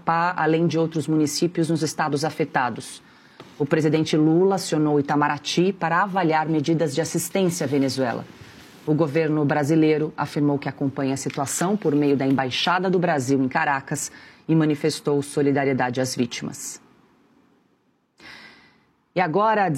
Amapá, além de outros municípios nos estados afetados. O presidente Lula acionou Itamaraty para avaliar medidas de assistência à Venezuela. O governo brasileiro afirmou que acompanha a situação por meio da Embaixada do Brasil em Caracas e manifestou solidariedade às vítimas. E agora,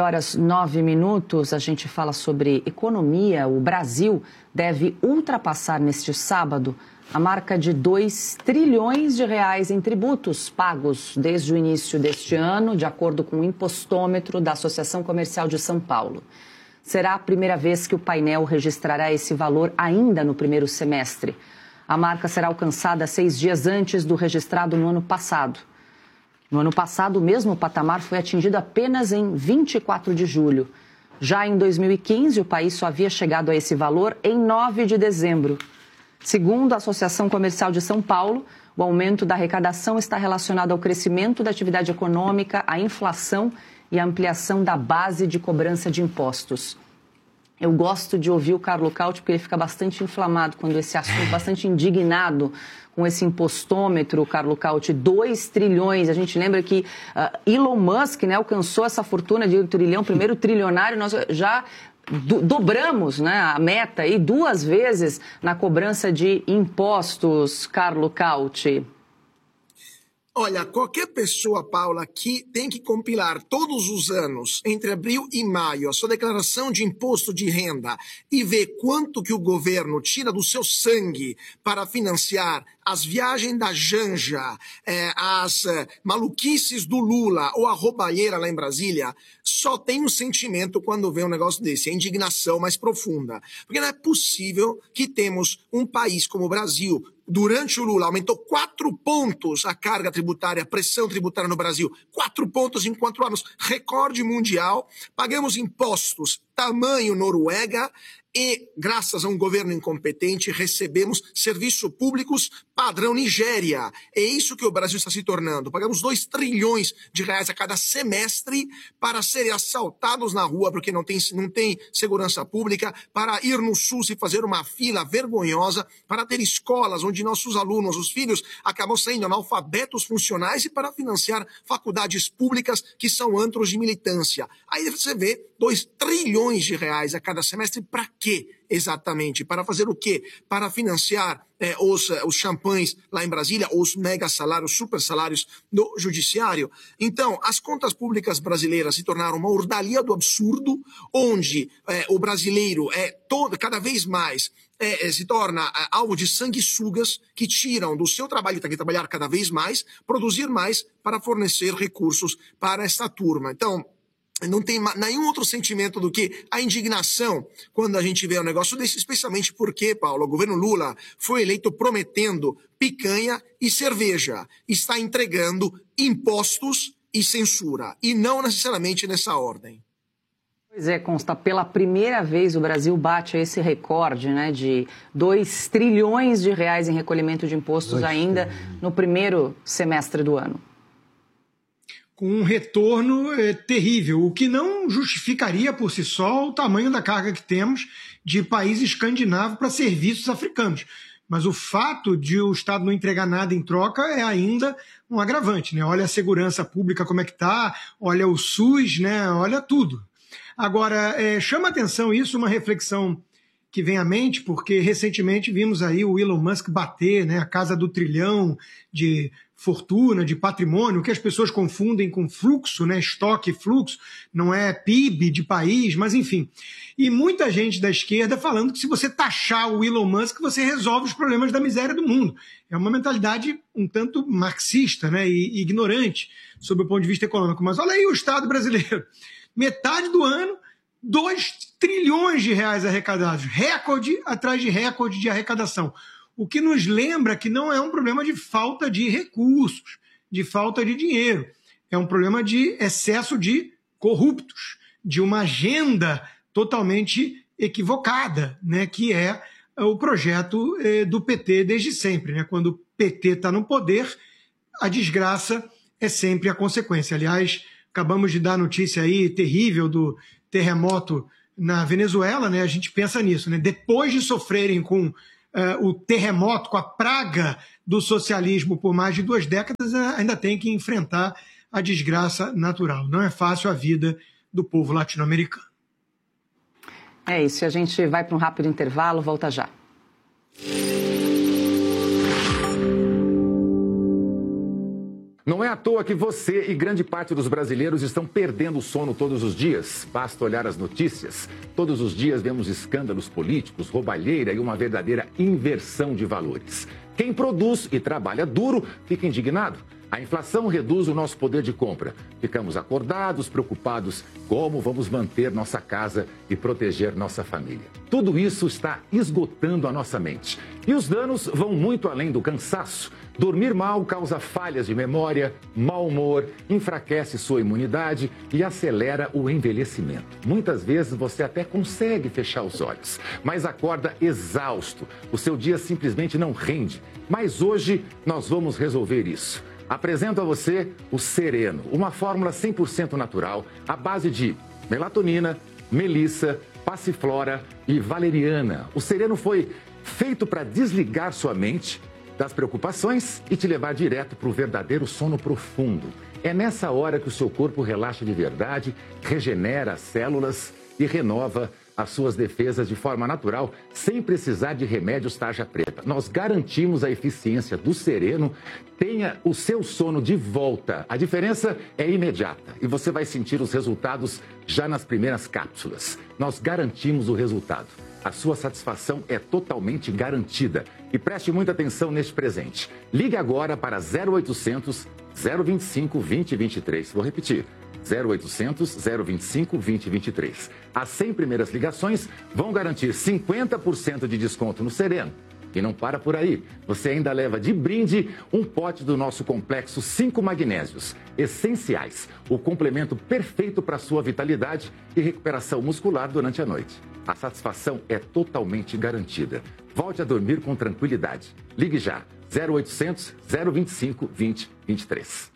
19h09, a gente fala sobre economia. O Brasil deve ultrapassar neste sábado a marca de 2 trilhões de reais em tributos pagos desde o início deste ano, de acordo com o impostômetro da Associação Comercial de São Paulo. Será a primeira vez que o painel registrará esse valor ainda no primeiro semestre. A marca será alcançada 6 dias antes do registrado no ano passado. No ano passado, o mesmo patamar foi atingido apenas em 24 de julho. Já em 2015, o país só havia chegado a esse valor em 9 de dezembro. Segundo a Associação Comercial de São Paulo, o aumento da arrecadação está relacionado ao crescimento da atividade econômica, à inflação e à ampliação da base de cobrança de impostos. Eu gosto de ouvir o Carlo Cauti porque ele fica bastante inflamado quando esse assunto, bastante indignado com esse impostômetro, Carlo Cauti, 2 trilhões. A gente lembra que Elon Musk, né, alcançou essa fortuna de 1 trilhão, primeiro trilionário, nós já dobramos, né, a meta aí 2 vezes na cobrança de impostos, Carlo Cauti. Olha, qualquer pessoa, Paula, que tem que compilar todos os anos, entre abril e maio, a sua declaração de imposto de renda e ver quanto que o governo tira do seu sangue para financiar as viagens da Janja, as maluquices do Lula ou a roubalheira lá em Brasília, só tem um sentimento quando vê um negócio desse, a indignação mais profunda. Porque não é possível que temos um país como o Brasil. Durante o Lula, aumentou 4 pontos a carga tributária, a pressão tributária no Brasil. 4 pontos em 4 anos, recorde mundial. Pagamos impostos, tamanho Noruega, e, graças a um governo incompetente, recebemos serviços públicos padrão Nigéria. É isso que o Brasil está se tornando. Pagamos 2 trilhões de reais a cada semestre para serem assaltados na rua porque não tem segurança pública, para ir no SUS e fazer uma fila vergonhosa, para ter escolas onde nossos alunos, os filhos, acabam sendo analfabetos funcionais e para financiar faculdades públicas que são antros de militância. Aí você vê 2 trilhões de reais a cada semestre. Para quê, exatamente? Para fazer o quê? Para financiar os champanhes lá em Brasília, os mega salários, super salários do judiciário. Então, as contas públicas brasileiras se tornaram uma ordalia do absurdo, onde o brasileiro cada vez mais se torna alvo de sanguessugas que tiram do seu trabalho, tem que trabalhar cada vez mais, produzir mais para fornecer recursos para essa turma. Então, não tem nenhum outro sentimento do que a indignação quando a gente vê um negócio desse, especialmente porque, Paulo, o governo Lula foi eleito prometendo picanha e cerveja. Está entregando impostos e censura, e não necessariamente nessa ordem. Pois é, Consta, pela primeira vez o Brasil bate esse recorde, né, de 2 trilhões de reais em recolhimento de impostos ainda no primeiro semestre do ano. Com um retorno terrível, o que não justificaria por si só o tamanho da carga que temos de países escandinavos para serviços africanos. Mas o fato de o Estado não entregar nada em troca é ainda um agravante, né? Olha a segurança pública como é que está, olha o SUS, né? Olha tudo. Agora, chama atenção isso, uma reflexão que vem à mente, porque recentemente vimos aí o Elon Musk bater, né, a casa do trilhão de fortuna, de patrimônio, que as pessoas confundem com fluxo, né, estoque e fluxo, não é PIB de país, mas enfim. E muita gente da esquerda falando que se você taxar o Elon Musk, você resolve os problemas da miséria do mundo. É uma mentalidade um tanto marxista, né, e ignorante sob o ponto de vista econômico. Mas olha aí o Estado brasileiro. Metade do ano, 2 trilhões de reais arrecadados, recorde atrás de recorde de arrecadação. O que nos lembra que não é um problema de falta de recursos, de falta de dinheiro. É um problema de excesso de corruptos, de uma agenda totalmente equivocada, né, que é o projeto do PT desde sempre. Né? Quando o PT está no poder, a desgraça é sempre a consequência. Aliás, acabamos de dar notícia aí terrível do terremoto na Venezuela, né? A gente pensa nisso, né? Depois de sofrerem com o terremoto, com a praga do socialismo por mais de 2 décadas, ainda tem que enfrentar a desgraça natural. Não é fácil a vida do povo latino-americano. É isso, a gente vai para um rápido intervalo, volta já. Não é à toa que você e grande parte dos brasileiros estão perdendo o sono todos os dias. Basta olhar as notícias. Todos os dias vemos escândalos políticos, roubalheira e uma verdadeira inversão de valores. Quem produz e trabalha duro fica indignado. A inflação reduz o nosso poder de compra. Ficamos acordados, preocupados como vamos manter nossa casa e proteger nossa família. Tudo isso está esgotando a nossa mente. E os danos vão muito além do cansaço. Dormir mal causa falhas de memória, mau humor, enfraquece sua imunidade e acelera o envelhecimento. Muitas vezes você até consegue fechar os olhos, mas acorda exausto. O seu dia simplesmente não rende. Mas hoje nós vamos resolver isso. Apresento a você o Sereno, uma fórmula 100% natural à base de melatonina, melissa, passiflora e valeriana. O Sereno foi feito para desligar sua mente das preocupações e te levar direto para o verdadeiro sono profundo. É nessa hora que o seu corpo relaxa de verdade, regenera as células e renova as suas defesas de forma natural, sem precisar de remédios tarja preta. Nós garantimos a eficiência do Sereno. Tenha o seu sono de volta. A diferença é imediata e você vai sentir os resultados já nas primeiras cápsulas. Nós garantimos o resultado. A sua satisfação é totalmente garantida. E preste muita atenção neste presente. Ligue agora para 0800 025 2023. Vou repetir. 0800 025 2023. As 100 primeiras ligações vão garantir 50% de desconto no Sereno. E não para por aí. Você ainda leva de brinde um pote do nosso complexo 5 magnésios essenciais. O complemento perfeito para a sua vitalidade e recuperação muscular durante a noite. A satisfação é totalmente garantida. Volte a dormir com tranquilidade. Ligue já. 0800 025 2023.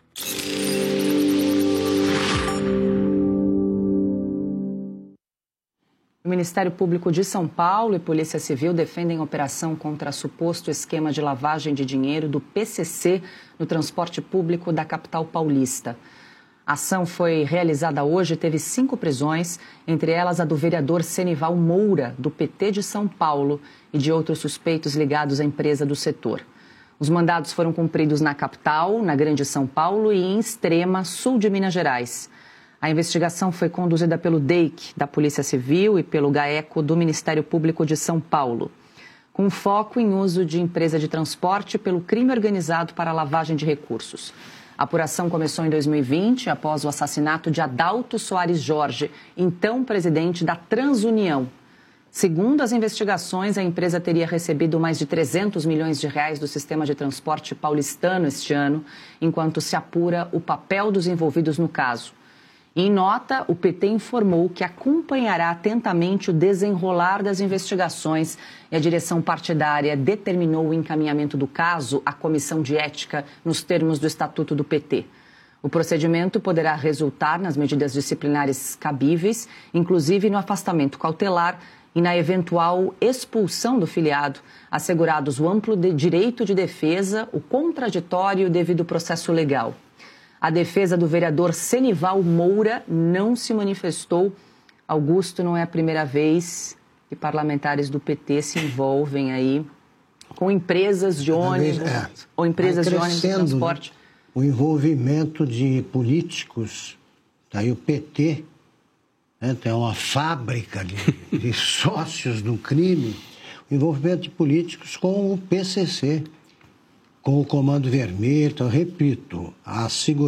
O Ministério Público de São Paulo e Polícia Civil defendem operação contra suposto esquema de lavagem de dinheiro do PCC no transporte público da capital paulista. A ação foi realizada hoje e teve 5 prisões, entre elas a do vereador Senival Moura, do PT de São Paulo, e de outros suspeitos ligados à empresa do setor. Os mandados foram cumpridos na capital, na Grande São Paulo e em Extrema, sul de Minas Gerais. A investigação foi conduzida pelo DEIC, da Polícia Civil, e pelo GAECO, do Ministério Público de São Paulo, com foco em uso de empresa de transporte pelo crime organizado para lavagem de recursos. A apuração começou em 2020, após o assassinato de Adalto Soares Jorge, então presidente da Transunião. Segundo as investigações, a empresa teria recebido mais de 300 milhões de reais do sistema de transporte paulistano este ano, enquanto se apura o papel dos envolvidos no caso. Em nota, o PT informou que acompanhará atentamente o desenrolar das investigações e a direção partidária determinou o encaminhamento do caso à Comissão de Ética nos termos do Estatuto do PT. O procedimento poderá resultar nas medidas disciplinares cabíveis, inclusive no afastamento cautelar e na eventual expulsão do filiado, assegurados o amplo direito de defesa, o contraditório e o devido processo legal. A defesa do vereador Senival Moura não se manifestou. Augusto, não é a primeira vez que parlamentares do PT se envolvem aí com empresas de ônibus ou empresas de ônibus de transporte. Né? O envolvimento de políticos, daí o PT, né, tem uma fábrica de sócios do crime, o envolvimento de políticos com o PCC. Com o Comando Vermelho, então, repito, a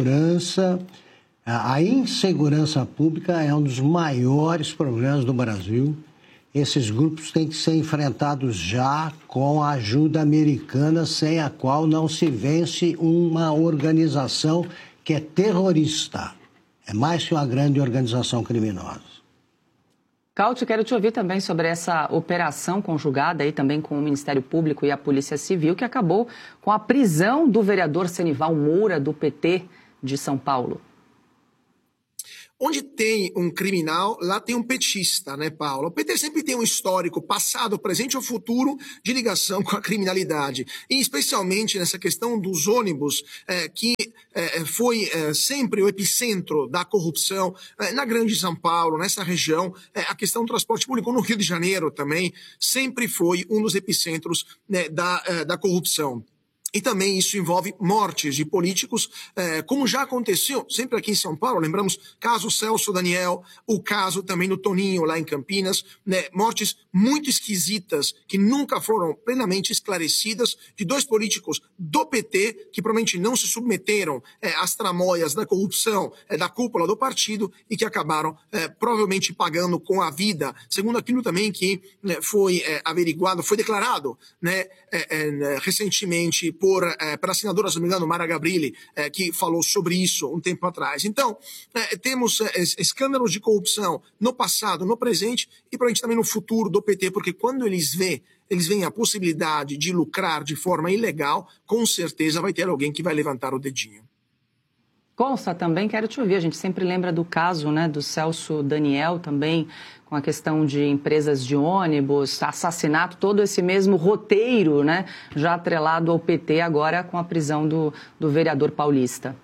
insegurança pública é um dos maiores problemas do Brasil. Esses grupos têm que ser enfrentados já com a ajuda americana, sem a qual não se vence uma organização que é terrorista. É mais que uma grande organização criminosa. Cauti, quero te ouvir também sobre essa operação conjugada aí também com o Ministério Público e a Polícia Civil, que acabou com a prisão do vereador Senival Moura, do PT de São Paulo. Onde tem um criminal, lá tem um petista, né, Paulo? O PT sempre tem um histórico, passado, presente ou futuro, de ligação com a criminalidade. E especialmente nessa questão dos ônibus, que foi sempre o epicentro da corrupção na Grande São Paulo, nessa região. A questão do transporte público no Rio de Janeiro também sempre foi um dos epicentros, né, da corrupção. E também isso envolve mortes de políticos, como já aconteceu sempre aqui em São Paulo. Lembramos caso Celso Daniel, o caso também do Toninho lá em Campinas, né? Mortes muito esquisitas que nunca foram plenamente esclarecidas de dois políticos do PT que provavelmente não se submeteram às tramóias da corrupção da cúpula do partido e que acabaram provavelmente pagando com a vida, segundo aquilo também que foi averiguado, foi declarado, né, recentemente pela senadora, se não me engano, Mara Gabrilli, que falou sobre isso um tempo atrás. Então, temos escândalos de corrupção no passado, no presente e provavelmente também no futuro do PT, porque quando eles veem a possibilidade de lucrar de forma ilegal, com certeza vai ter alguém que vai levantar o dedinho. Consta, também quero te ouvir. A gente sempre lembra do caso, né, do Celso Daniel também, com a questão de empresas de ônibus, assassinato, todo esse mesmo roteiro, né, já atrelado ao PT, agora com a prisão do vereador paulista.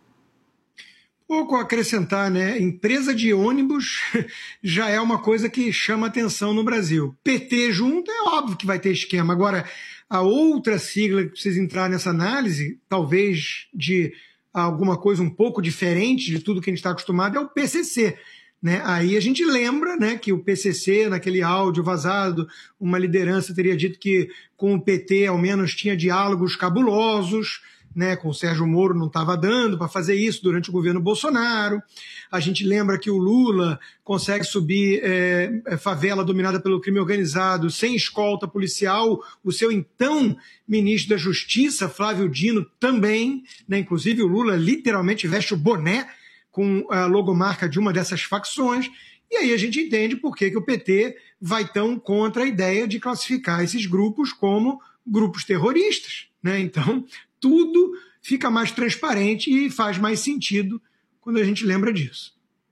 Pouco a acrescentar, né? Empresa de ônibus já é uma coisa que chama atenção no Brasil. PT junto, é óbvio que vai ter esquema. Agora, a outra sigla que precisa entrar nessa análise, talvez de alguma coisa um pouco diferente de tudo que a gente está acostumado, é o PCC. Né? Aí a gente lembra, né, que o PCC, naquele áudio vazado, uma liderança teria dito que com o PT ao menos tinha diálogos cabulosos, né, com o Sérgio Moro não estava dando para fazer isso durante o governo Bolsonaro. A gente lembra que o Lula consegue subir favela dominada pelo crime organizado sem escolta policial. O seu então ministro da Justiça, Flávio Dino, também, né, inclusive o Lula literalmente veste o boné com a logomarca de uma dessas facções. E aí a gente entende por que o PT vai tão contra a ideia de classificar esses grupos como grupos terroristas, né? Então, tudo fica mais transparente e faz mais sentido quando a gente lembra disso.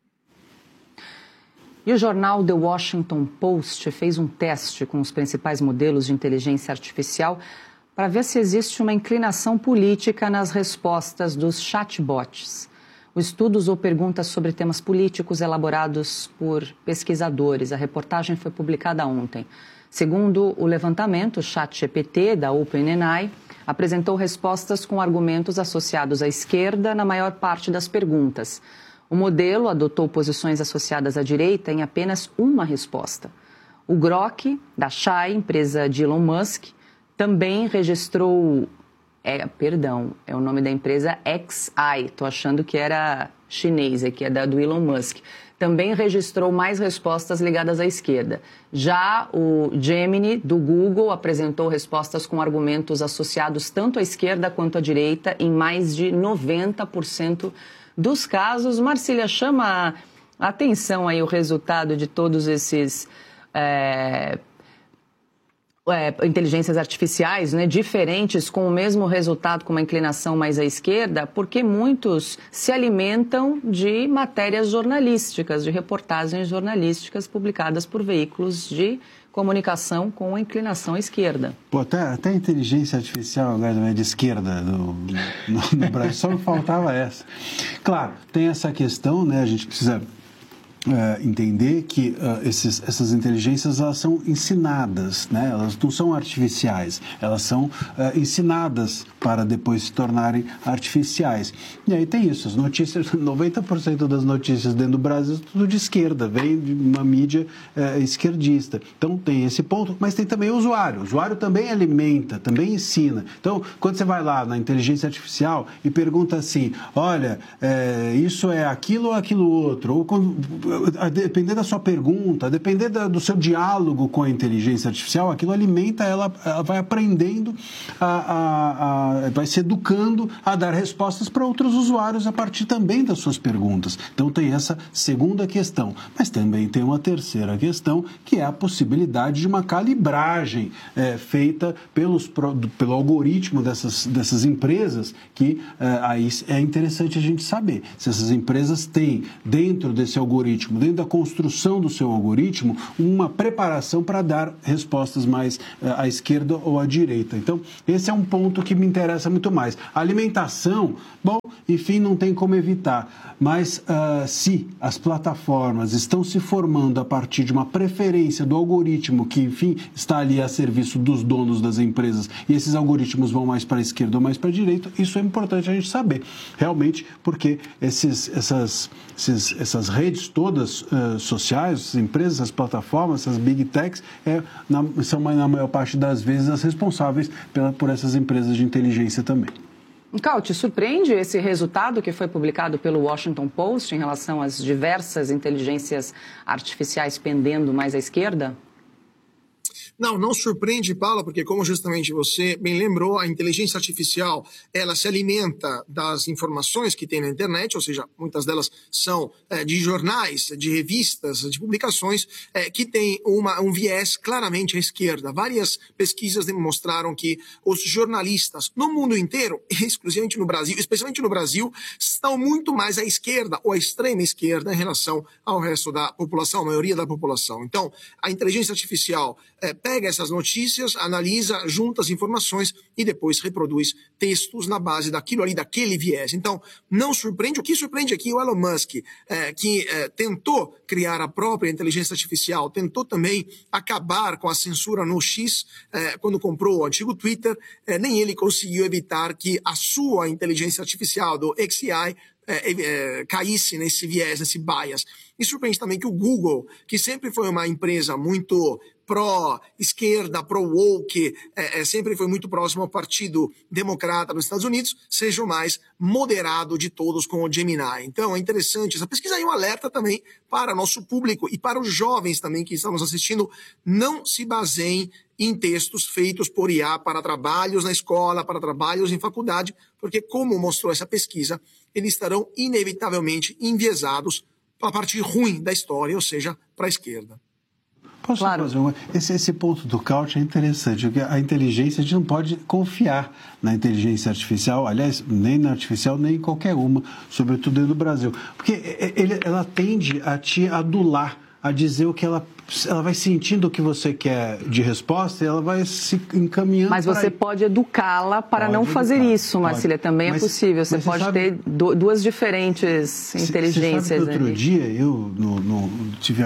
E o jornal The Washington Post fez um teste com os principais modelos de inteligência artificial para ver se existe uma inclinação política nas respostas dos chatbots. O estudo usou perguntas sobre temas políticos elaborados por pesquisadores. A reportagem foi publicada ontem. Segundo o levantamento, o ChatGPT, da OpenAI, apresentou respostas com argumentos associados à esquerda na maior parte das perguntas. O modelo adotou posições associadas à direita em apenas uma resposta. O Grok, da Chai, empresa de Elon Musk, também registrou... é o nome da empresa XAI, estou achando que era chinês, que é do Elon Musk. Também registrou mais respostas ligadas à esquerda. Já o Gemini, do Google, apresentou respostas com argumentos associados tanto à esquerda quanto à direita em mais de 90% dos casos. Marcília, chama a atenção aí o resultado de todos esses... inteligências artificiais, né, diferentes, com o mesmo resultado, com uma inclinação mais à esquerda, porque muitos se alimentam de matérias jornalísticas, de reportagens jornalísticas publicadas por veículos de comunicação com a inclinação à esquerda. Pô, até a inteligência artificial agora não é de esquerda no Brasil, só faltava essa. Claro, tem essa questão, né, a gente precisa... entender que essas inteligências, elas são ensinadas, né? Elas não são artificiais, elas são ensinadas para depois se tornarem artificiais. E aí tem isso, as notícias, 90% das notícias dentro do Brasil tudo de esquerda, vem de uma mídia esquerdista. Então tem esse ponto, mas tem também o usuário também alimenta, também ensina. Então, quando você vai lá na inteligência artificial e pergunta assim, olha, isso é aquilo ou aquilo outro, ou quando a depender da sua pergunta, a depender do seu diálogo com a inteligência artificial, aquilo alimenta ela vai aprendendo, vai se educando a dar respostas para outros usuários a partir também das suas perguntas. Então tem essa segunda questão, mas também tem uma terceira questão, que é a possibilidade de uma calibragem feita pelo algoritmo dessas empresas, que aí é interessante a gente saber se essas empresas têm dentro desse algoritmo, dentro da construção do seu algoritmo, uma preparação para dar respostas mais à esquerda ou à direita. Então, esse é um ponto que me interessa muito mais. A alimentação, bom, enfim, não tem como evitar, mas se as plataformas estão se formando a partir de uma preferência do algoritmo que, enfim, está ali a serviço dos donos das empresas, e esses algoritmos vão mais para a esquerda ou mais para a direita, isso é importante a gente saber, realmente, porque essas redes todas sociais, essas empresas, essas plataformas, essas big techs, são, na maior parte das vezes, as responsáveis por essas empresas de inteligência também. Cal, te surpreende esse resultado que foi publicado pelo Washington Post em relação às diversas inteligências artificiais pendendo mais à esquerda? Não surpreende, Paula, porque como justamente você bem lembrou, a inteligência artificial, ela se alimenta das informações que tem na internet, ou seja, muitas delas são de jornais, de revistas, de publicações, que tem um viés claramente à esquerda. Várias pesquisas demonstraram que os jornalistas no mundo inteiro, exclusivamente no Brasil, especialmente no Brasil, estão muito mais à esquerda ou à extrema esquerda em relação ao resto da população, a maioria da população. Então, a inteligência artificial pega essas notícias, analisa, junta as informações e depois reproduz textos na base daquilo ali, daquele viés. Então, não surpreende. O que surpreende aqui é o Elon Musk, que tentou criar a própria inteligência artificial, tentou também acabar com a censura no X, quando comprou o antigo Twitter, nem ele conseguiu evitar que a sua inteligência artificial do XAI caísse nesse viés, nesse bias. E surpreende também que o Google, que sempre foi uma empresa muito pró-esquerda, pró-woke, sempre foi muito próximo ao Partido Democrata nos Estados Unidos, seja o mais moderado de todos com o Gemini. Então é interessante, essa pesquisa aí é um alerta também para nosso público e para os jovens também que estão nos assistindo, não se baseiem em textos feitos por IA para trabalhos na escola, para trabalhos em faculdade, porque como mostrou essa pesquisa, eles estarão inevitavelmente enviesados para a parte ruim da história, ou seja, para a esquerda. Posso fazer uma? Esse ponto do Couch é interessante, porque a inteligência, a gente não pode confiar na inteligência artificial, aliás, nem na artificial, nem em qualquer uma, sobretudo dentro do Brasil. Porque ela tende a te adular, a dizer o que ela vai sentindo o que você quer de resposta e ela vai se encaminhando. Mas você pode educá-la para não fazer isso, Marcília, também é possível. Você pode ter duas diferentes inteligências. Você sabe que outro dia eu tive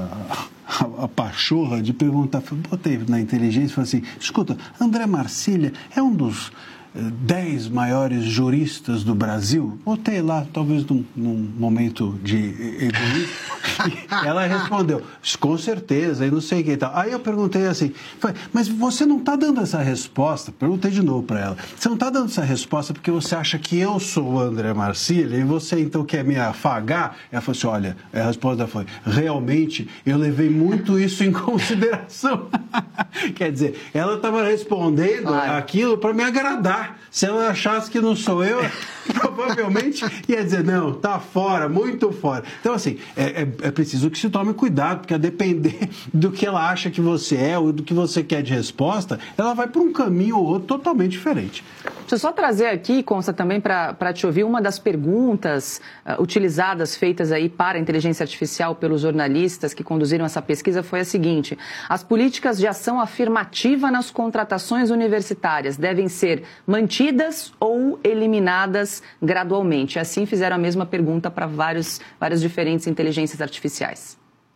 a pachorra de perguntar, botei na inteligência e falei assim, escuta, André Marcília é um dos 10 maiores juristas do Brasil? Botei lá, talvez num momento de egoísmo. Ela respondeu, com certeza, e não sei o que e tal. Aí eu perguntei assim, mas você não está dando essa resposta? Perguntei de novo para ela. Você não está dando essa resposta porque você acha que eu sou o André Marcília e você então quer me afagar? Ela falou assim, olha, a resposta foi, realmente eu levei muito isso em consideração. Quer dizer, ela estava respondendo aquilo para me agradar. Se ela achasse que não sou eu, provavelmente ia dizer, não, tá fora, muito fora. Então, assim, é preciso que se tome cuidado, porque a depender do que ela acha que você é ou do que você quer de resposta, ela vai para um caminho ou outro totalmente diferente. Deixa eu só trazer aqui, Consta, também para te ouvir, uma das perguntas utilizadas, feitas aí para a inteligência artificial pelos jornalistas que conduziram essa pesquisa foi a seguinte: as políticas de ação afirmativa nas contratações universitárias devem ser mantidas ou eliminadas gradualmente? Assim fizeram a mesma pergunta para várias diferentes inteligências artificiais.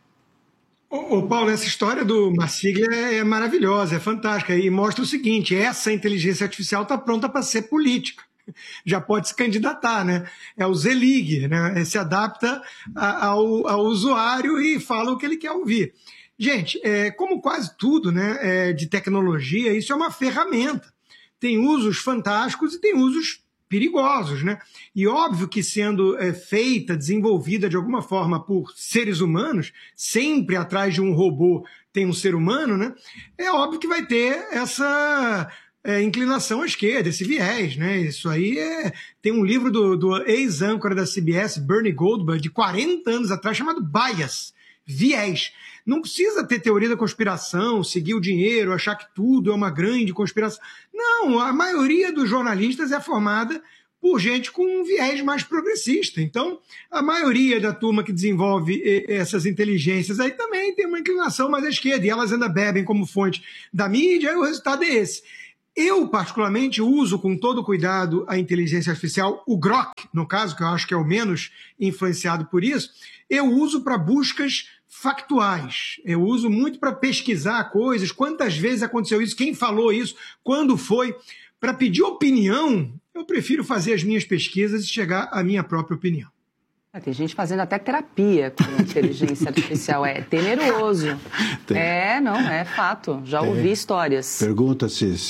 Paulo, essa história do Marcília é maravilhosa, é fantástica e mostra o seguinte, essa inteligência artificial está pronta para ser política. Já pode se candidatar, né? É o Zelig, né? Se adapta ao usuário e fala o que ele quer ouvir. Gente, como quase tudo, né, de tecnologia, isso é uma ferramenta. Tem usos fantásticos e tem usos perigosos, né? E óbvio que sendo feita, desenvolvida de alguma forma por seres humanos, sempre atrás de um robô tem um ser humano, né? É óbvio que vai ter essa inclinação à esquerda, esse viés, né? Isso aí tem um livro do ex-âncora da CBS, Bernie Goldberg, de 40 anos atrás, chamado Bias, viés. Não precisa ter teoria da conspiração, seguir o dinheiro, achar que tudo é uma grande conspiração. Não, a maioria dos jornalistas é formada por gente com um viés mais progressista. Então, a maioria da turma que desenvolve essas inteligências aí também tem uma inclinação mais à esquerda, e elas ainda bebem como fonte da mídia, e o resultado é esse. Eu, particularmente, uso com todo cuidado a inteligência artificial, o Grok, no caso, que eu acho que é o menos influenciado por isso, eu uso para buscas factuais. Eu uso muito para pesquisar coisas, quantas vezes aconteceu isso, quem falou isso, quando foi. Para pedir opinião, eu prefiro fazer as minhas pesquisas e chegar à minha própria opinião. Tem gente fazendo até terapia com inteligência artificial. É temeroso. Não, é fato. Já ouvi histórias. Pergunta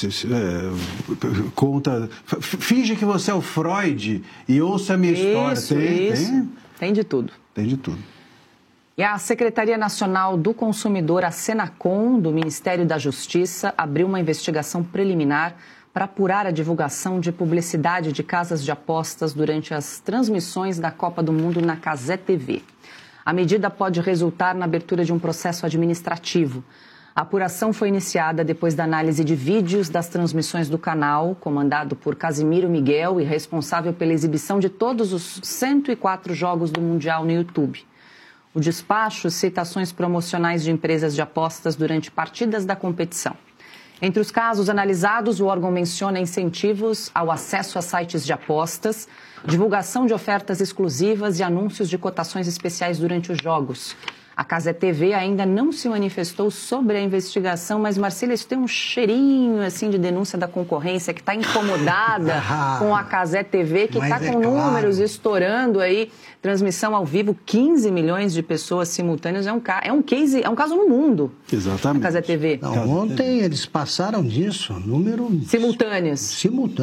conta. Finge que você é o Freud e ouça a minha história. Tem de tudo. Tem de tudo. E a Secretaria Nacional do Consumidor, a Senacom, do Ministério da Justiça, abriu uma investigação preliminar para apurar a divulgação de publicidade de casas de apostas durante as transmissões da Copa do Mundo na Cazé TV. A medida pode resultar na abertura de um processo administrativo. A apuração foi iniciada depois da análise de vídeos das transmissões do canal, comandado por Casimiro Miguel e responsável pela exibição de todos os 104 jogos do Mundial no YouTube. O despacho cita ações promocionais de empresas de apostas durante partidas da competição. Entre os casos analisados, o órgão menciona incentivos ao acesso a sites de apostas, divulgação de ofertas exclusivas e anúncios de cotações especiais durante os jogos. A Cazé TV ainda não se manifestou sobre a investigação, mas, Marcília, isso tem um cheirinho assim, de denúncia da concorrência, que está incomodada com a Cazé TV, que está com números estourando aí, transmissão ao vivo, 15 milhões de pessoas simultâneas, é um caso no mundo. Exatamente. A Cazé TV. Não, ontem eles passaram disso, número... Simultâneos.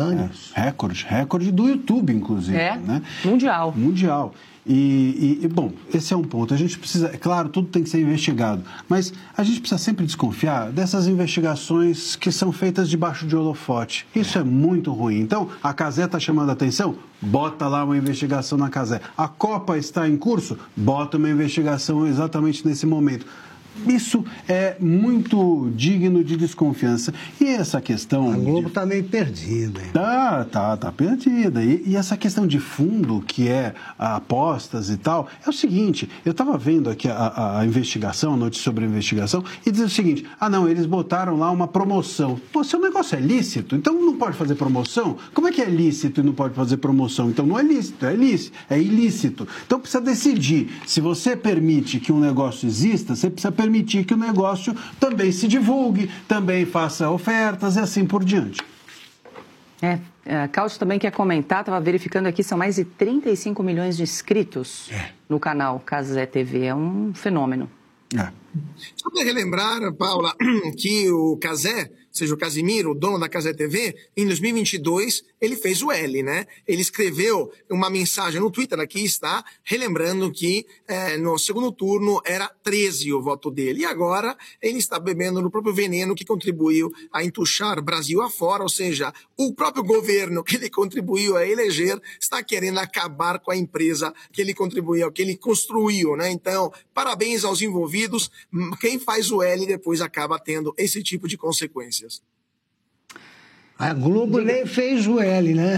Recorde do YouTube, inclusive. Né? Mundial. Bom, esse é um ponto. A gente precisa, é claro, tudo tem que ser investigado, mas a gente precisa sempre desconfiar dessas investigações que são feitas debaixo de holofote. Isso é muito ruim. Então, a Cazé está chamando a atenção? Bota lá uma investigação na Cazé. A Copa está em curso? Bota uma investigação exatamente nesse momento. Isso é muito digno de desconfiança. E essa questão... A Globo está meio perdida. Hein? Tá perdida. E essa questão de fundo, que é apostas e tal, é o seguinte, eu estava vendo aqui a investigação, a notícia sobre a investigação, e diz o seguinte, eles botaram lá uma promoção. Pô, se o negócio é lícito, então não pode fazer promoção? Como é que é lícito e não pode fazer promoção? Então não é lícito, é ilícito. Então precisa decidir. Se você permite que um negócio exista, você precisa permitir que o negócio também se divulgue, também faça ofertas e assim por diante. Cáudio também quer comentar, estava verificando aqui, são mais de 35 milhões de inscritos no canal Cazé TV, é um fenômeno. Só para relembrar, Paula, que o Cazé, ou seja, o Casimiro, o dono da Cazé TV, em 2022, ele fez o L, né? Ele escreveu uma mensagem no Twitter, aqui está, relembrando que no segundo turno era 13 o voto dele. E agora ele está bebendo no próprio veneno que contribuiu a entuchar o Brasil afora, ou seja, o próprio governo que ele contribuiu a eleger está querendo acabar com a empresa que ele contribuiu, que ele construiu, né? Então, parabéns aos envolvidos. Quem faz o L depois acaba tendo esse tipo de consequências. A Globo nem fez o L, né?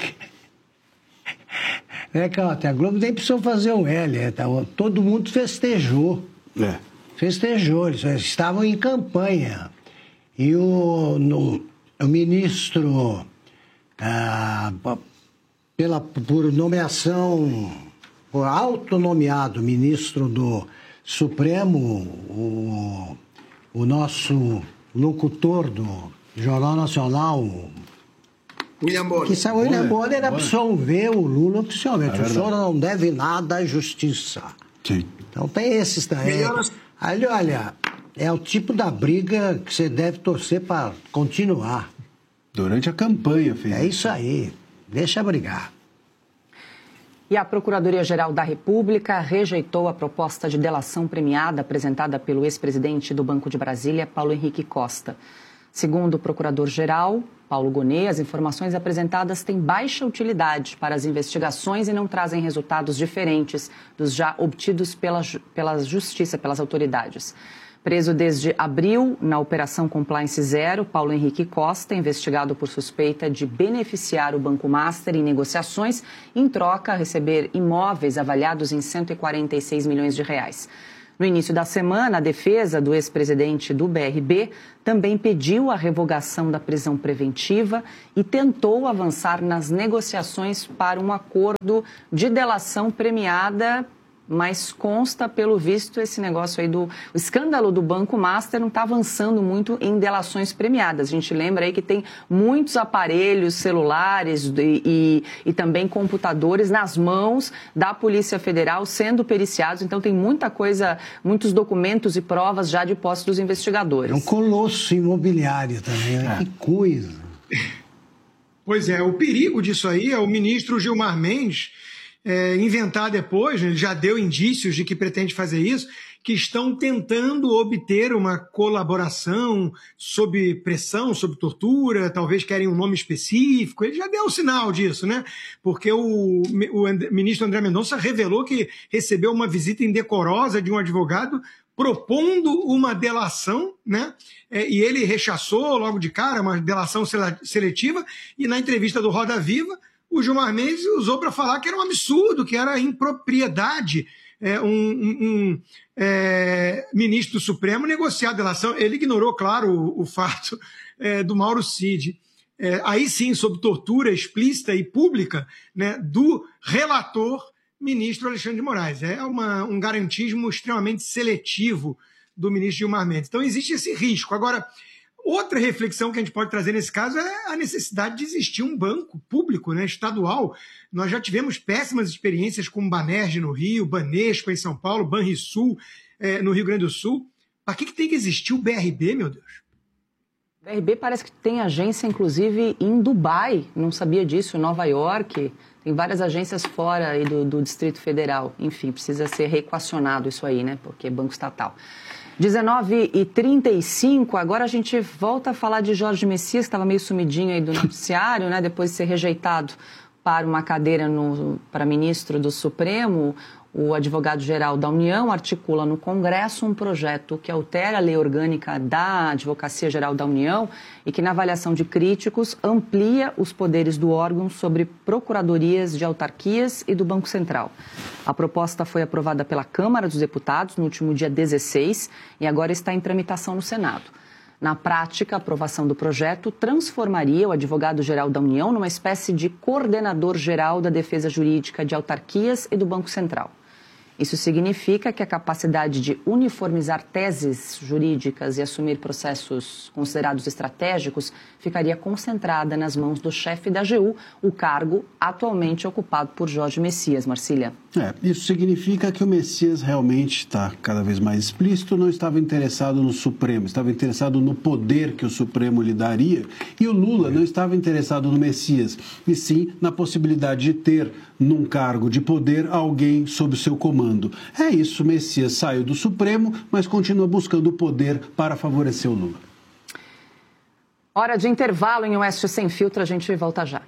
A Globo nem precisou fazer o L. Todo mundo festejou. Festejou, eles estavam em campanha. E o ministro, por nomeação, por autonomeado ministro do Supremo, o nosso locutor do Jornal Nacional, William Bonner, absolveu o Lula oficialmente. O senhor não deve nada à justiça. Sim. Então tem esses também. Olha, é o tipo da briga que você deve torcer para continuar. Durante a campanha, filho. É isso aí. Deixa brigar. E a Procuradoria-Geral da República rejeitou a proposta de delação premiada apresentada pelo ex-presidente do Banco de Brasília, Paulo Henrique Costa. Segundo o Procurador-Geral, Paulo Gonet, as informações apresentadas têm baixa utilidade para as investigações e não trazem resultados diferentes dos já obtidos pela Justiça, pelas autoridades. Preso desde abril na Operação Compliance Zero, Paulo Henrique Costa, investigado por suspeita de beneficiar o Banco Master em negociações, em troca a receber imóveis avaliados em 146 milhões de reais. No início da semana, a defesa do ex-presidente do BRB também pediu a revogação da prisão preventiva e tentou avançar nas negociações para um acordo de delação premiada, mas consta, pelo visto, esse negócio aí o escândalo do Banco Master não está avançando muito em delações premiadas. A gente lembra aí que tem muitos aparelhos celulares e também computadores nas mãos da Polícia Federal sendo periciados. Então tem muita coisa, muitos documentos e provas já de posse dos investigadores. É um colosso imobiliário também, né? Que coisa. Pois é, o perigo disso aí é o ministro Gilmar Mendes inventar depois, ele já deu indícios de que pretende fazer isso, que estão tentando obter uma colaboração sob pressão, sob tortura, talvez querem um nome específico. Ele já deu um sinal disso, né? Porque o ministro André Mendonça revelou que recebeu uma visita indecorosa de um advogado propondo uma delação, né? E ele rechaçou logo de cara uma delação seletiva, e na entrevista do Roda Viva, o Gilmar Mendes usou para falar que era um absurdo, que era impropriedade ministro do Supremo negociar a delação. Ele ignorou, claro, o fato do Mauro Cid. Aí sim, sob tortura explícita e pública, né, do relator ministro Alexandre de Moraes. É um garantismo extremamente seletivo do ministro Gilmar Mendes. Então existe esse risco. Agora, outra reflexão que a gente pode trazer nesse caso é a necessidade de existir um banco público, né, estadual. Nós já tivemos péssimas experiências com o Banerj no Rio, Banespa em São Paulo, Banrisul no Rio Grande do Sul. Para que tem que existir o BRB, meu Deus? O BRB parece que tem agência, inclusive, em Dubai. Não sabia disso, em Nova York. Tem várias agências fora aí do Distrito Federal. Enfim, precisa ser reequacionado isso aí, né? Porque é banco estatal. 19h35, agora a gente volta a falar de Jorge Messias, que estava meio sumidinho aí do noticiário, né? Depois de ser rejeitado para uma cadeira para ministro do Supremo. O advogado-geral da União articula no Congresso um projeto que altera a lei orgânica da Advocacia Geral da União e que, na avaliação de críticos, amplia os poderes do órgão sobre procuradorias de autarquias e do Banco Central. A proposta foi aprovada pela Câmara dos Deputados no último dia 16 e agora está em tramitação no Senado. Na prática, a aprovação do projeto transformaria o advogado-geral da União numa espécie de coordenador-geral da defesa jurídica de autarquias e do Banco Central. Isso significa que a capacidade de uniformizar teses jurídicas e assumir processos considerados estratégicos ficaria concentrada nas mãos do chefe da AGU, o cargo atualmente ocupado por Jorge Messias. Marcília. Isso significa que o Messias realmente está cada vez mais explícito, não estava interessado no Supremo, estava interessado no poder que o Supremo lhe daria, e o Lula não estava interessado no Messias, e sim na possibilidade de ter num cargo de poder alguém sob o seu comando. É isso, o Messias saiu do Supremo, mas continua buscando o poder para favorecer o Lula. Hora de intervalo em Oeste Sem Filtro, a gente volta já.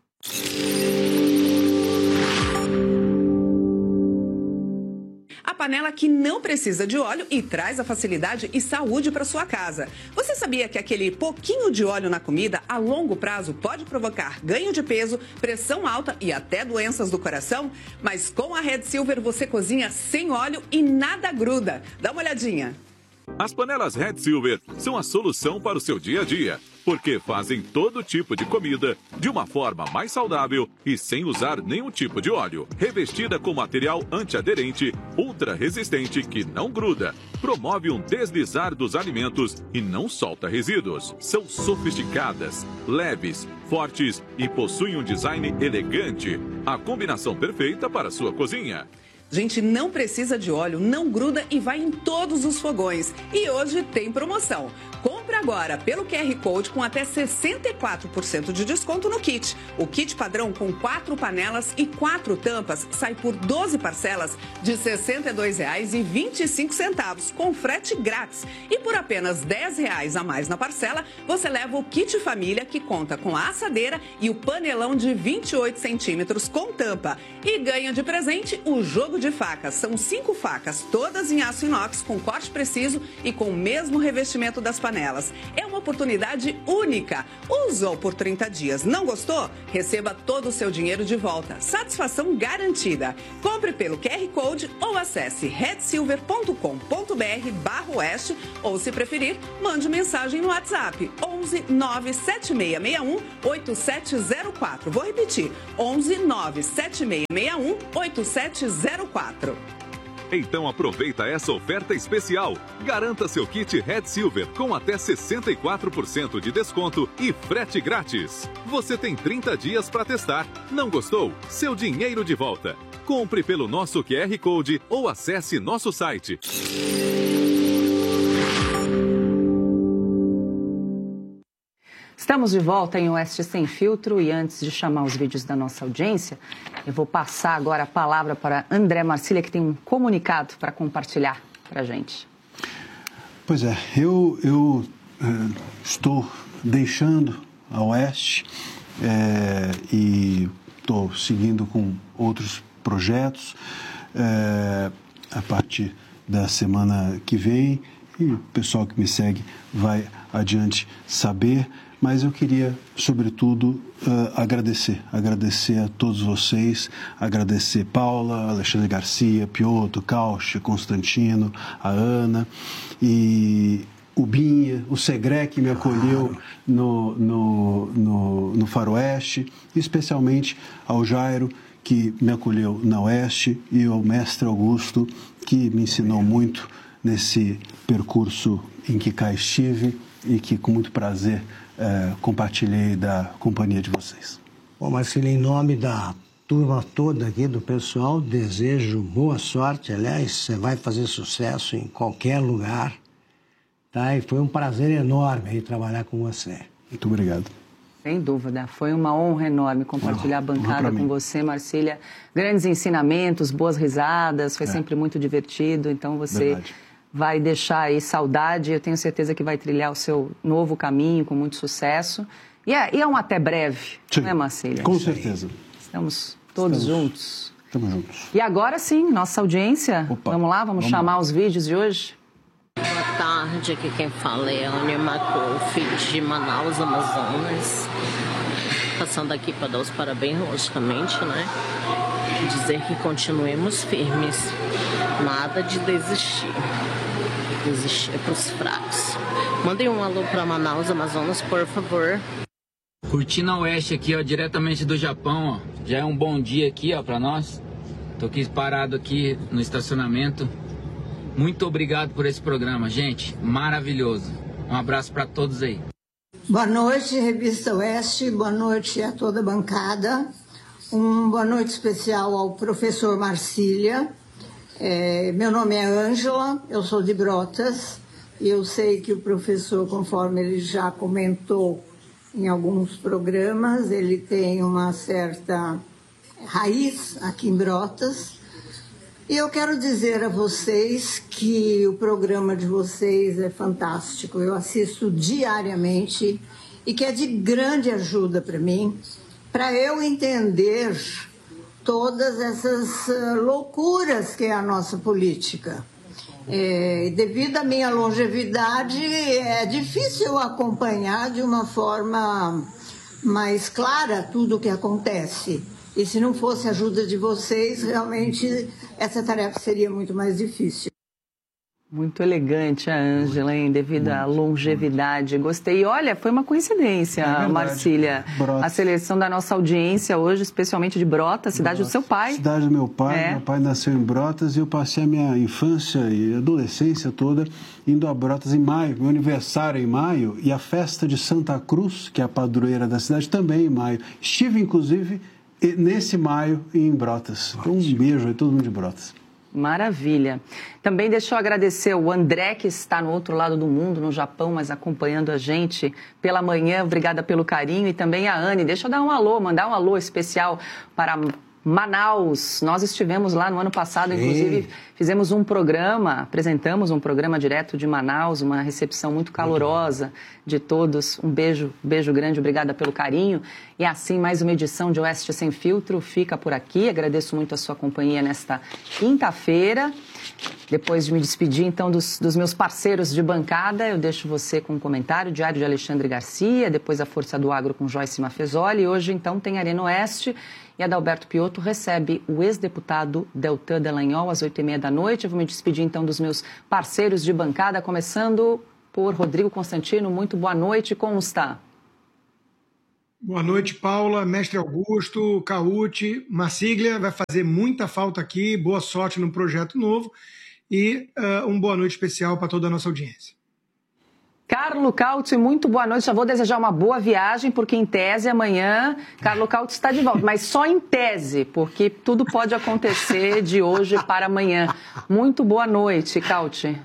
A panela que não precisa de óleo e traz a facilidade e saúde para sua casa. Você sabia que aquele pouquinho de óleo na comida, a longo prazo, pode provocar ganho de peso, pressão alta e até doenças do coração? Mas com a Red Silver você cozinha sem óleo e nada gruda. Dá uma olhadinha. As panelas Red Silver são a solução para o seu dia a dia, porque fazem todo tipo de comida de uma forma mais saudável e sem usar nenhum tipo de óleo. Revestida com material antiaderente, ultra resistente que não gruda, promove um deslizar dos alimentos e não solta resíduos. São sofisticadas, leves, fortes e possuem um design elegante. A combinação perfeita para a sua cozinha. Gente, não precisa de óleo, não gruda e vai em todos os fogões. E hoje tem promoção. Compra agora pelo QR Code com até 64% de desconto no kit. O kit padrão com 4 panelas e 4 tampas sai por 12 parcelas de R$ 62,25, com frete grátis. E por apenas R$ 10 a mais na parcela, você leva o kit família, que conta com a assadeira e o panelão de 28 centímetros com tampa. E ganha de presente o jogo de facas. São 5 facas, todas em aço inox, com corte preciso e com o mesmo revestimento das panelas. É uma oportunidade única. Usou por 30 dias, não gostou? Receba todo o seu dinheiro de volta. Satisfação garantida. Compre pelo QR Code ou acesse redsilver.com.br/oeste ou, se preferir, mande mensagem no WhatsApp 11 97661 8704. Vou repetir, 11 97661 8704. Então aproveita essa oferta especial. Garanta seu kit Red Silver com até 64% de desconto e frete grátis. Você tem 30 dias para testar. Não gostou? Seu dinheiro de volta. Compre pelo nosso QR Code ou acesse nosso site. Estamos de volta em Oeste Sem Filtro e antes de chamar os vídeos da nossa audiência, eu vou passar agora a palavra para André Marcília, que tem um comunicado para compartilhar para a gente. Pois é, eu estou deixando a Oeste e estou seguindo com outros projetos a partir da semana que vem e o pessoal que me segue vai adiante saber. Mas eu queria, sobretudo, agradecer a todos vocês, agradecer Paula, Alexandre Garcia, Piotr, Cauche, Constantino, a Ana e o Binha, o Segre, que me acolheu no Faroeste, e especialmente ao Jairo, que me acolheu na Oeste, e ao mestre Augusto, que me ensinou muito nesse percurso em que cá estive e que com muito prazer compartilhei da companhia de vocês. Bom, Marcília, em nome da turma toda aqui do pessoal, desejo boa sorte. Aliás, você vai fazer sucesso em qualquer lugar, tá? E foi um prazer enorme aí trabalhar com você. Muito obrigado. Sem dúvida, foi uma honra enorme compartilhar a bancada com você, Marcília. Grandes ensinamentos, boas risadas, foi sempre muito divertido, então você vai deixar aí saudade. Eu tenho certeza que vai trilhar o seu novo caminho com muito sucesso. E é um até breve, sim, não é, Marcília? Com certeza. Estamos todos juntos. Estamos juntos. E agora sim, nossa audiência. Opa, vamos lá, vamos chamar os vídeos de hoje? Boa tarde, aqui quem fala é a Anne Macouf, de Manaus, Amazonas. Passando aqui para dar os parabéns, logicamente, né? Dizer que continuemos firmes. Nada de desistir. Desistir é pros fracos. Mandem um alô para Manaus, Amazonas, por favor. Curtindo a Oeste aqui, ó, diretamente do Japão, ó. Já é um bom dia aqui, ó, para nós. Tô aqui parado aqui no estacionamento. Muito obrigado por esse programa, gente. Maravilhoso. Um abraço para todos aí. Boa noite, Revista Oeste. Boa noite a toda a bancada. Boa noite especial ao professor Marcília. Meu nome é Ângela, eu sou de Brotas. E eu sei que o professor, conforme ele já comentou em alguns programas, ele tem uma certa raiz aqui em Brotas. E eu quero dizer a vocês que o programa de vocês é fantástico. Eu assisto diariamente e que é de grande ajuda para mim, para eu entender todas essas loucuras que é a nossa política. Devido à minha longevidade, é difícil acompanhar de uma forma mais clara tudo o que acontece. E se não fosse a ajuda de vocês, realmente essa tarefa seria muito mais difícil. Muito elegante a Ângela, hein? Devido à longevidade. Gostei. E olha, foi uma coincidência, Marcília. Brotas. A seleção da nossa audiência hoje, especialmente de Brotas, cidade do seu pai. Cidade do meu pai. Meu pai nasceu em Brotas e eu passei a minha infância e adolescência toda indo a Brotas em maio. Meu aniversário é em maio e a festa de Santa Cruz, que é a padroeira da cidade, também em maio. Estive, inclusive, nesse maio em Brotas. Então, um beijo aí, todo mundo de Brotas. Maravilha. Também deixa eu agradecer o André, que está no outro lado do mundo, no Japão, mas acompanhando a gente pela manhã. Obrigada pelo carinho. E também a Anne. Deixa eu dar um alô, mandar um alô especial para Manaus. Nós estivemos lá no ano passado, inclusive fizemos um programa, apresentamos um programa direto de Manaus, uma recepção muito calorosa de todos. Um beijo grande, obrigada pelo carinho. E assim, mais uma edição de Oeste Sem Filtro fica por aqui. Agradeço muito a sua companhia nesta quinta-feira. Depois de me despedir, então, dos meus parceiros de bancada, eu deixo você com um comentário, Diário de Alexandre Garcia, depois a Força do Agro com Joyce Maffezoli. E hoje, então, tem Arena Oeste. E Adalberto Piotto recebe o ex-deputado Deltan Dallagnol às 8h30 da noite. Eu vou me despedir, então, dos meus parceiros de bancada, começando por Rodrigo Constantino. Muito boa noite, como está? Boa noite, Paula, Mestre Augusto, Cauti, Marsiglia. Vai fazer muita falta aqui. Boa sorte no projeto novo. E uma boa noite especial para toda a nossa audiência. Carlo Cauti, muito boa noite. Já vou desejar uma boa viagem, porque em tese amanhã Carlo Cauti está de volta, mas só em tese, porque tudo pode acontecer de hoje para amanhã. Muito boa noite, Cauti.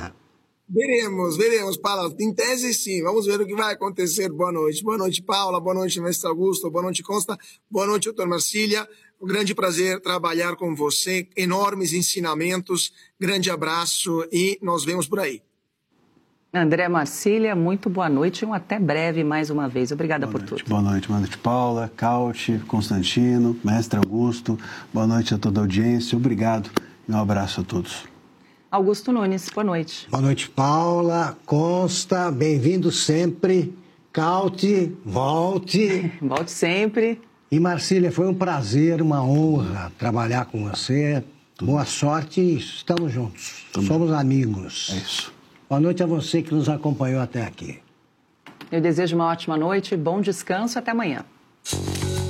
Veremos, Paula. Em tese, sim. Vamos ver o que vai acontecer. Boa noite. Boa noite, Paula. Boa noite, Mestre Augusto. Boa noite, Consta. Boa noite, doutor Marsiglia. Um grande prazer trabalhar com você. Enormes ensinamentos. Grande abraço e nos vemos por aí. André Marsiglia, muito boa noite e um até breve mais uma vez. Obrigada por tudo. Boa noite, Paula, Cauti, Constantino, Mestre Augusto. Boa noite a toda a audiência. Obrigado e um abraço a todos. Augusto Nunes, boa noite. Boa noite, Paula, Consta, bem-vindo sempre. Cauti, volte. Volte sempre. E Marsiglia, foi um prazer, uma honra trabalhar com você. Boa sorte e estamos juntos. Somos amigos. É isso. Boa noite a você que nos acompanhou até aqui. Eu desejo uma ótima noite, bom descanso e até amanhã.